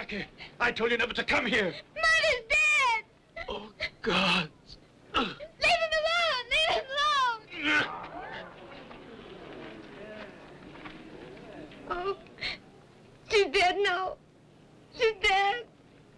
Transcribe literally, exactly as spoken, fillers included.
Blackie, I told you never to come here. Mother's dead! Oh, God. Leave him alone! Leave him alone! Oh, she's dead now.